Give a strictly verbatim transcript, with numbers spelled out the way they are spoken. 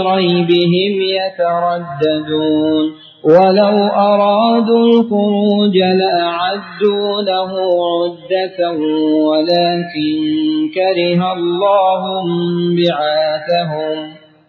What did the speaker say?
ريبهم يترددون ولو أرادوا الخروج لأعدوا له عدة ولكن كره الله بعاثهم